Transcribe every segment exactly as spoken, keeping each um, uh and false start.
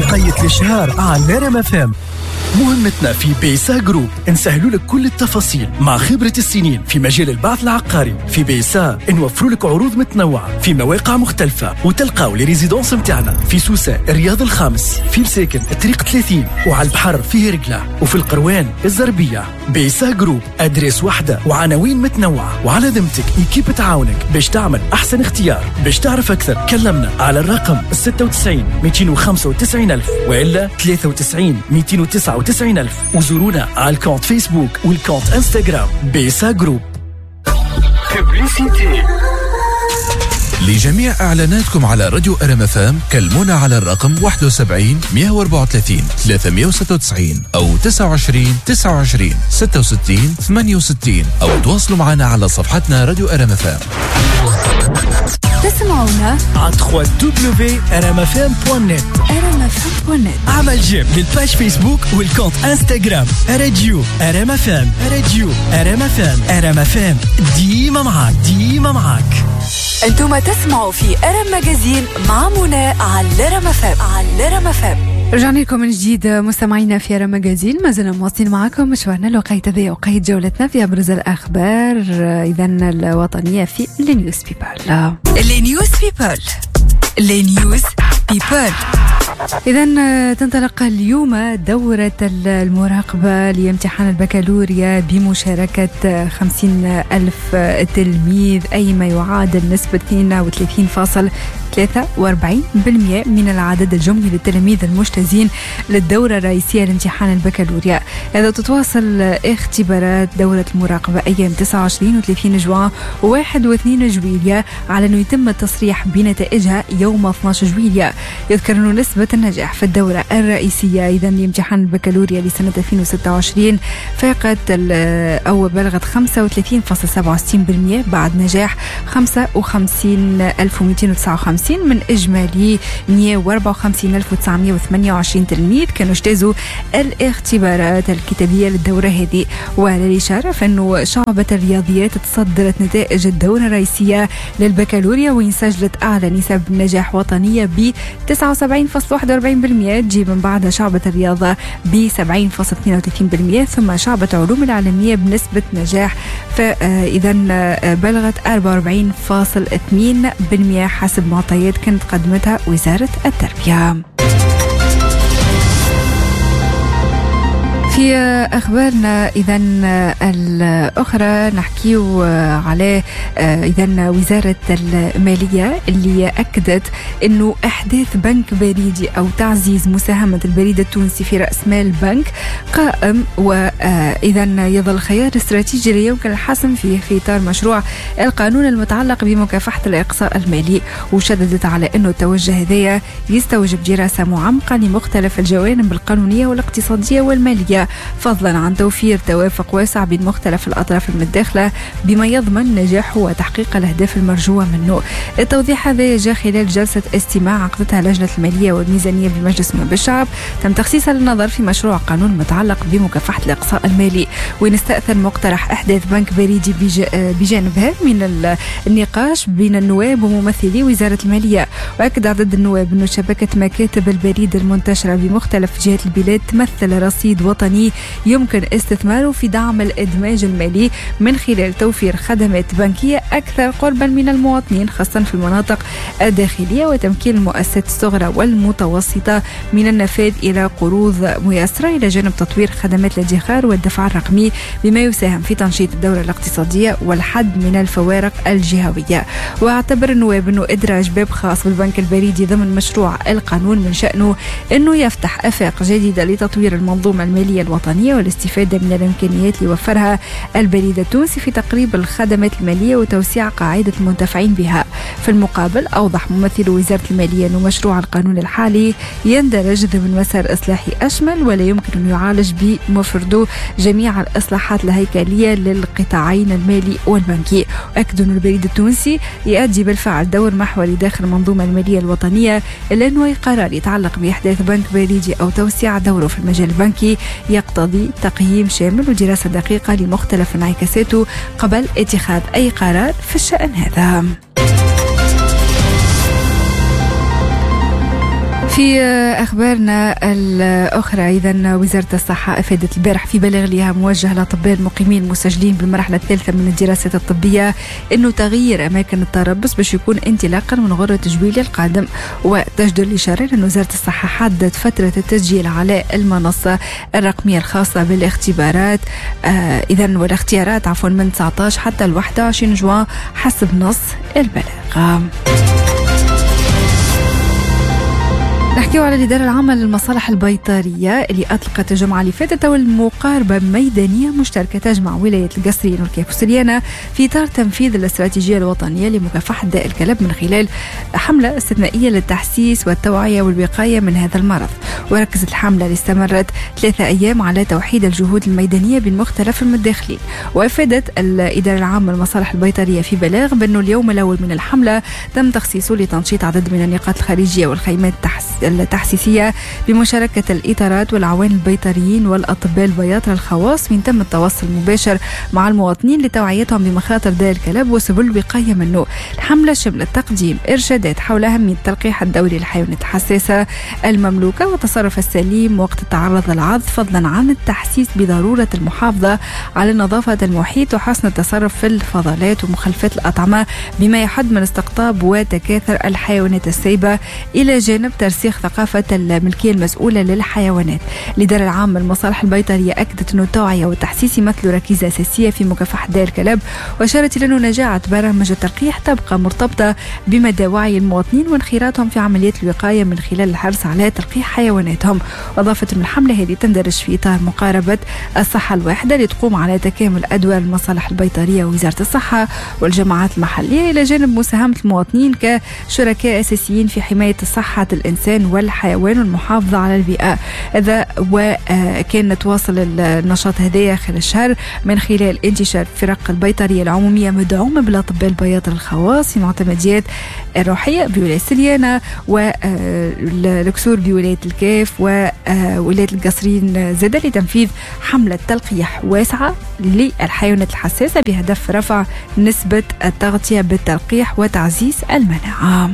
وقيت الشهر على ريم اف ام. مهمتنا في بيسا جروب نسهلوا لك كل التفاصيل مع خبرة السنين في مجال البعث العقاري. في بيسا نوفروا لك عروض متنوعة في مواقع مختلفة، وتلقاو لي ريزيدونس متاعنا في سوسة الرياض الخامس، في الساكن الطريق ثلاثين، وعلى البحر في هرقلة، وفي القروان الزربية. بيسا جروب أدريس واحدة وعناوين متنوعة، وعلى ذمتك إيكيب تعاونك باش تعمل أحسن اختيار. باش تعرف أكثر كلمنا على الرقم ستة وتسعين مئتين وخمسة وتسعين ألف وإلا ثلاثة وتسعين مئتين وتسعة وتسعين ألف، وزورونا على الكونت فيسبوك والكونت انستغرام بيسا جروب. ببليسيتي لجميع إعلاناتكم على راديو أرم اف ام كلمونا على الرقم واحد وسبعين مئة وأربعة وثلاثين ثلاثمئة وستة وتسعين أو تسعة وعشرين تسعة وعشرين ستة وستين ثمانية وستين، أو تواصلوا معنا على صفحتنا راديو أرم اف ام. تسمعونا على دبليو دبليو دبليو دوت ار ام اف ام دوت نت. ار ام اف ام دوت نت. اعمل جيم للباج فيسبوك والكونت انستغرام راديو ار ام اف ام. راديو ار ام اف ام. ار ام اف ام ديما معاك، ديما معاك. انتم تسمعوا في ارم ماجازين مع منى على ارم اف ام. على ارم اف ام. رجعنا لكم من جديد مستمعينا في ارم ماجازين، ما زلنا مواصلين معكم مشوارنا لوقيت ذي وقيت جولتنا في ابرز الاخبار اذا الوطنيه في النيوز بيبل. النيوز بيبل النيوز بيبل إذن تنطلق اليوم دورة المراقبة لامتحان البكالوريا بمشاركة خمسين ألف تلميذ، أي ما يعادل نسبة اثنين وثلاثين فاصلة ثلاثة وأربعين بالمئة من العدد الجمعي للتلاميذ المجتازين للدورة الرئيسية لامتحان البكالوريا. هذا تتواصل اختبارات دورة المراقبة أيام تسعة وعشرين وثلاثين جوان وواحد واثنين جويلية على أنه يتم التصريح بنتائجها يوم اثني عشر جويلية. يذكر أنه نسبة النجاح في الدورة الرئيسية إذا لامتحان البكالوريا لسنة ألفين وستة وعشرين فاقت أو بلغت خمسة وثلاثين فاصلة سبعة وستين بالمئة بعد نجاح خمسة وخمسين ألف ومئتين وتسعة وخمسين من إجمالي مئة وأربعة وخمسين ألف وتسعمئة وثمانية وعشرين تلميذ كانوا اجتازوا الاختبارات الكتابية للدورة هذه. وللإشارة فإنه شعبة الرياضيات تصدرت نتائج الدورة الرئيسية للبكالوريا وإن سجلت أعلى نسب نجاح وطنية ب تسعة وسبعين فاصلة واحد وأربعين بالمئة، تجي من بعد شعبة الرياضة ب سبعين فاصلة اثنين وثلاثين بالمئة، ثم شعبة علوم العالمية بنسبة نجاح فإذا بلغت أربعة وأربعين فاصلة اثنين بالمئة حسب معطيات كانت قدمتها وزارة التربية. في أخبارنا إذن الأخرى نحكيو على إذن وزارة المالية اللي أكدت أنه إحداث بنك بريدي أو تعزيز مساهمة البريد التونسي في رأس مال البنك قائم، وإذن يظل خيار استراتيجي لا يمكن الحسم فيه في إطار مشروع القانون المتعلق بمكافحة الإقصاء المالي. وشددت على أنه التوجه هذا يستوجب دراسة معمقة لمختلف الجوانب القانونية والاقتصادية والمالية، فضلا عن توفير توافق واسع بين مختلف الأطراف المتداخلة بما يضمن نجاح وتحقيق الأهداف المرجوة منه. التوضيح هذا جاء خلال جلسة استماع عقدتها لجنة المالية والميزانية بمجلس نواب الشعب تم تخصيصها للنظر في مشروع قانون متعلق بمكافحة الإقصاء المالي، وين استأثر مقترح أحداث بنك بريدي بجانبها من النقاش بين النواب وممثلي وزارة المالية. وأكد عدد النواب أن شبكة مكاتب البريد المنتشرة بمختلف جهات البلاد تمثل رصيد وطني يمكن استثماره في دعم الإدماج المالي من خلال توفير خدمات بنكية أكثر قربا من المواطنين خاصة في المناطق الداخلية، وتمكين المؤسسات الصغرى والمتوسطة من النفاذ إلى قروض ميسرة إلى جانب تطوير خدمات الادخار والدفع الرقمي بما يساهم في تنشيط الدورة الاقتصادية والحد من الفوارق الجهوية. واعتبر النواب أنه إدراج باب خاص بالبنك البريدي ضمن مشروع القانون من شأنه أنه يفتح آفاق جديدة لتطوير المنظومة المالية الوطنية والاستفادة من الإمكانيات اللي يوفرها البريد التونسي في تقريب الخدمات المالية وتوسيع قاعدة المنتفعين بها. في المقابل أوضح ممثل وزارة المالية أن مشروع القانون الحالي يندرج ضمن مسار إصلاحي أشمل ولا يمكن أن يعالج بمفرده جميع الإصلاحات الهيكلية للقطاعين المالي والبنكي. وأكد أن البريد التونسي يؤدي بالفعل دور محوري داخل المنظومة المالية الوطنية، إلا أنه أي قرار يتعلق بإحداث بنك بريدي أو توسيع دوره في المجال البنكي يقتضي تقييم شامل ودراسة دقيقة لمختلف انعكاساته قبل اتخاذ أي قرار في الشأن هذا. في أخبارنا الأخرى أيضا وزارة الصحة أفادت البارح في بلاغ لها موجه لأطباء المقيمين المسجلين بالمرحلة الثالثة من الدراسات الطبية أنه تغيير أماكن التربص باش يكون انطلاقا من غرة جويلية القادم. وتجدر الإشارة أن وزارة الصحة حددت فترة التسجيل على المنصة الرقمية الخاصة بالاختبارات آه إذن والاختيارات عفوا من تسعة عشر حتى ال واحد وعشرين جوان حسب نص البلاغ. نحكيو على الإدارة العامة للمصالح البيطرية اللي أطلقت الجمعة اللي فاتت والمقاربة ميدانية مشتركة تجمع ولاية القصرين والكيف والسريانة في إطار تنفيذ الاستراتيجية الوطنية لمكافحة داء الكلب من خلال حملة استثنائية للتحسيس والتوعية والوقاية من هذا المرض. وركزت الحملة اللي استمرت ثلاثة أيام على توحيد الجهود الميدانية بين مختلف المتداخلين. وأفادت الإدارة العامة للمصالح البيطرية في بلاغ بأنه اليوم الأول من الحملة تم تخصيصه لتنشيط عدد من النقاط الخارجية والخيمات التحسيسية بمشاركة الإطارات والعوان البيطريين والأطباء البياطرة الخواص من تم التواصل المباشر مع المواطنين لتوعيتهم بمخاطر داء الكلب وسبل الوقاية منه. الحملة شملت تقديم إرشادات حول أهمية التلقيح الدوري للحيوانات الحساسة المملوكة والتصرف السليم وقت التعرض للعض، فضلا عن التحسيس بضرورة المحافظة على نظافة المحيط وحسن التصرف في الفضلات ومخلفات الأطعمة بما يحد من استقطاب وتكاثر الحيوانات السيبة، إلى جانب ترسيخ ثقافة الملكية المسؤولة للحيوانات. الإدارة العامة للمصالح البيطرية أكدت أن التوعية والتحسيس يمثلوا ركيزة أساسية في مكافحة داء الكلب، وأشارت إلى أن نجاعة برامج التلقيح تبقى مرتبطة بمدى وعي المواطنين وانخراطهم في عمليات الوقاية من خلال الحرص على تلقيح حيواناتهم. وأضافت أن الحملة هذه تندرج في إطار مقاربة الصحة الواحدة لتقوم على تكامل أدوار المصالح البيطرية ووزارة الصحة والجماعات المحلية، إلى جانب مساهمة المواطنين كشركاء أساسيين في حماية صحة الإنسان والحيوان والمحافظة على البيئة. هذا وكان تواصل النشاط هذايا خلال الشهر من خلال انتشار فرق البيطرية العمومية مدعومة بالأطباء البياطرة الخواص في معتمديات الروحية بولاية سليانة والكسور بولاية الكيف وولاية القصرين زادة لتنفيذ حملة تلقيح واسعة للحيوانات الحساسة بهدف رفع نسبة التغطية بالتلقيح وتعزيز المناعة.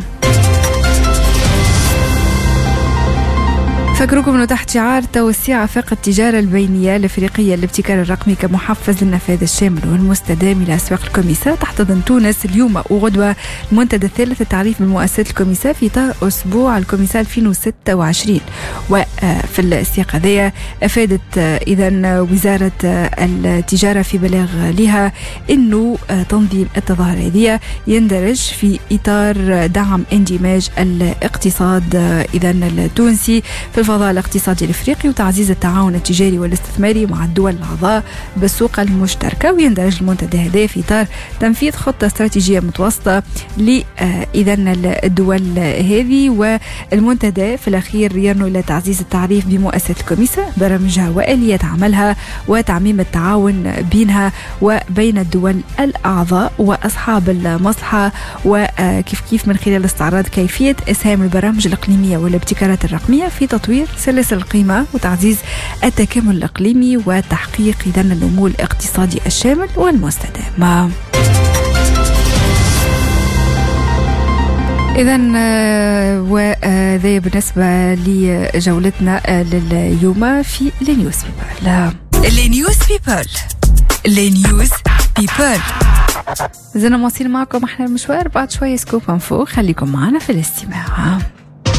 فكركم أنه تحت شعار توسيع آفاق التجارة البينية الأفريقية الابتكار الرقمي كمحفز للنفاذ الشامل والمستدام إلى أسواق الكوميسا، تحتضن تونس اليوم وغدوة المنتدى الثالث للتعريف بمؤسسات الكوميسا في إطار أسبوع الكوميسا ألفين وستة وعشرين. وفي السياق هذا أفادت إذن وزارة التجارة في بلاغ لها أنه تنظيم التظاهرة هذه يندرج في إطار دعم اندماج الاقتصاد إذن التونسي في الفضاء الاقتصادي الافريقي وتعزيز التعاون التجاري والاستثماري مع الدول الاعضاء بالسوق المشتركه. ويندرج المنتدى هذا في اطار تنفيذ خطه استراتيجيه متوسطه لاذن الدول هذه. والمنتدى في الاخير يرنو الى تعزيز التعريف بمؤسسه الكوميسا، برامجها واليات عملها وتعميم التعاون بينها وبين الدول الاعضاء واصحاب المصلحه، وكيف كيف من خلال استعراض كيفيه اسهام البرامج الاقليميه والابتكارات الرقميه في تطوير سلاسل القيمة وتعزيز التكامل الإقليمي وتحقيق إذن النمو الاقتصادي الشامل والمستدام. إذن وذا بالنسبة لجولتنا لليوم في النيوز بيبل. النيوز بيبل النيوز بيبل زلنا مواصلين معكم احنا المشوار، بعد شوية سكوب انفو، خليكم معنا في الاستماع.